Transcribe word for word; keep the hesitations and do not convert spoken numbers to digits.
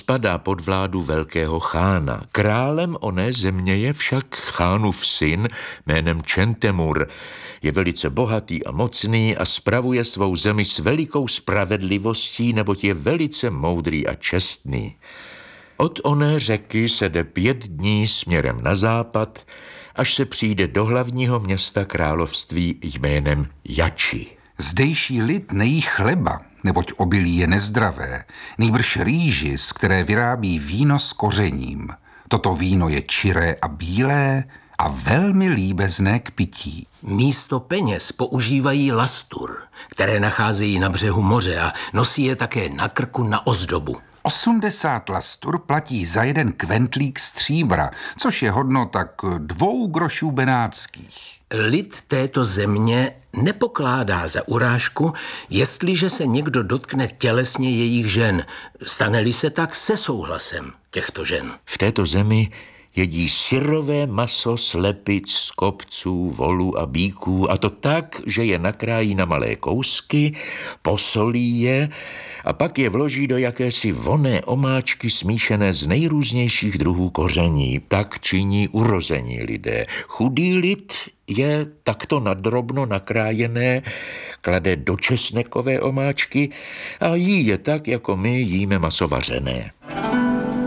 spadá pod vládu velkého chána. Králem oné země je však chánův syn jménem Čentemur. Je velice bohatý a mocný a spravuje svou zemi s velikou spravedlivostí, neboť je velice moudrý a čestný. Od oné řeky se jde pět dní směrem na západ, až se přijde do hlavního města království jménem Jači. Zdejší lid nejí chleba, neboť obilí je nezdravé, nýbrž rýži, z které vyrábí víno s kořením. Toto víno je čiré a bílé a velmi líbezné k pití. Místo peněz používají lastur, které nacházejí na břehu moře a nosí je také na krku na ozdobu. osmdesát lastur platí za jeden kventlík stříbra, což je hodno tak dvou grošů benátských. Lid této země nepokládá za urážku, jestliže se někdo dotkne tělesně jejich žen, stane-li se tak se souhlasem těchto žen. V této zemi jedí syrové maso slepic, skopců, volů a býků, a to tak, že je nakrájí na malé kousky, posolí je a pak je vloží do jakési vonné omáčky smíšené z nejrůznějších druhů koření. Tak činí urození lidé. Chudý lid je takto nadrobno nakrájené, klade do česnekové omáčky a jí je tak, jako my jíme maso vařené.